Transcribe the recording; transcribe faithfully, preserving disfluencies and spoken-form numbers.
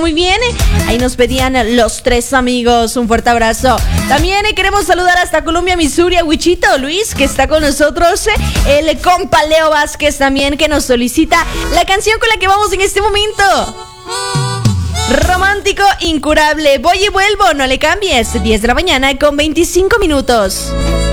muy bien. Ahí nos pedían Los Tres Amigos. Un fuerte abrazo. También eh, queremos saludar hasta Colombia, Missouri, a Wichito Luis, que está con nosotros. El compa Leo Vázquez también, que nos solicita la canción con la que vamos en este momento. Romántico incurable. Voy y vuelvo, no le cambies. diez de la mañana con veinticinco minutos.